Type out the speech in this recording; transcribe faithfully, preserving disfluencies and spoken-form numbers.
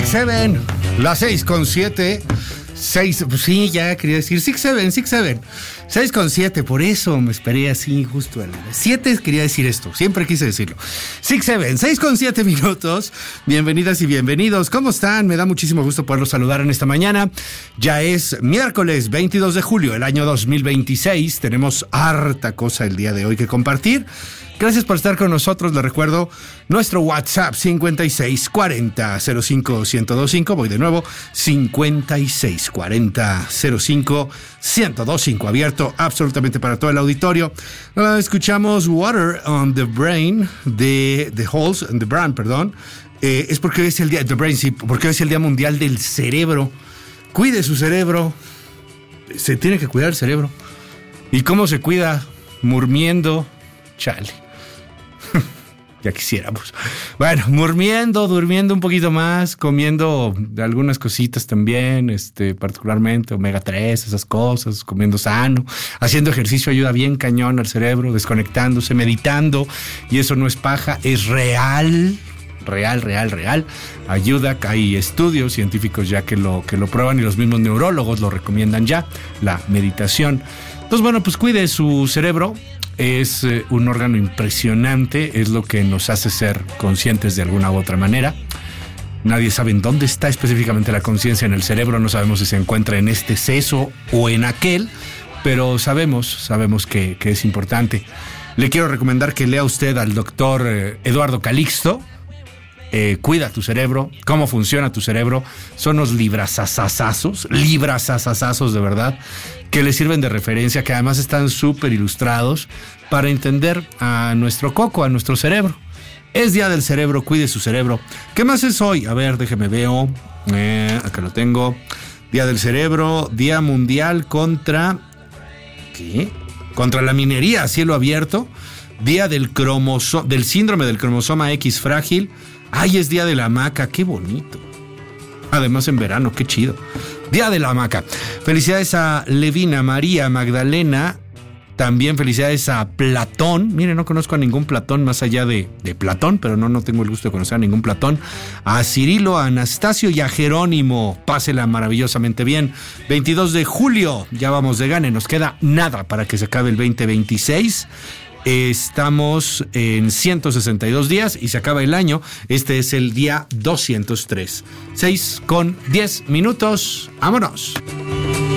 Seven, las seis con siete. Seis, pues sí, ya quería decir Six Seven, Six Seven. Seis con siete, por eso me esperé así justo al siete. Quería decir esto, siempre quise decirlo. Six Seven, seis con siete minutos. Bienvenidas y bienvenidos. ¿Cómo están? Me da muchísimo gusto poderlos saludar en esta mañana. Ya es miércoles veintidós de julio, el año dos mil veintiséis. Tenemos harta cosa el día de hoy que compartir. Gracias por estar con nosotros. Les recuerdo nuestro WhatsApp cincuenta y seis cuarenta cero cinco ciento veinticinco. Voy de nuevo, cincuenta y seis cuarenta cero cinco ciento veinticinco, abierto absolutamente para todo el auditorio. Uh, escuchamos Water on the Brain de The Holes, The Brain, perdón. Eh, es porque hoy es el día, The Brain, sí, porque hoy es el Día Mundial del Cerebro. Cuide su cerebro. Se tiene que cuidar el cerebro. ¿Y cómo se cuida? Murmiendo. Chale. Ya quisiéramos. Bueno, durmiendo, durmiendo un poquito más, comiendo algunas cositas también, este, particularmente omega tres, esas cosas, comiendo sano, haciendo ejercicio ayuda bien cañón al cerebro, desconectándose, meditando, y eso no es paja, es real, real, real, real. Ayuda, hay estudios científicos ya que lo, que lo prueban y los mismos neurólogos lo recomiendan ya, la meditación. Entonces, bueno, pues cuide su cerebro. Es eh, un órgano impresionante, es lo que nos hace ser conscientes de alguna u otra manera. Nadie sabe en dónde está específicamente la conciencia en el cerebro, no sabemos si se encuentra en este seso o en aquel, pero sabemos, sabemos que, que es importante. Le quiero recomendar que lea usted al doctor eh, Eduardo Calixto. Eh, cuida tu cerebro, cómo funciona tu cerebro. Son unos librazazazazos, librazazazazos de verdad, que le sirven de referencia, que además están súper ilustrados para entender a nuestro coco, a nuestro cerebro. Es Día del Cerebro, cuide su cerebro. ¿Qué más es hoy? A ver, déjeme veo. Eh, acá lo tengo. Día del Cerebro, Día Mundial contra... ¿Qué? Contra la minería a cielo abierto. Día del cromoso... del síndrome del cromosoma X frágil. Ay, es Día de la Hamaca, qué bonito. Además en verano, qué chido. Día de la Hamaca. Felicidades a Levina, María, Magdalena. También felicidades a Platón. Miren, no conozco a ningún Platón más allá de, de Platón, pero no, no tengo el gusto de conocer a ningún Platón. A Cirilo, a Anastasio y a Jerónimo. Pásela maravillosamente bien. veintidós de julio, ya vamos de gane. Nos queda nada para que se acabe el veinte veintiséis. Estamos en ciento sesenta y dos días y se acaba el año. Este es el día doscientos tres. seis con diez minutos. ¡Vámonos!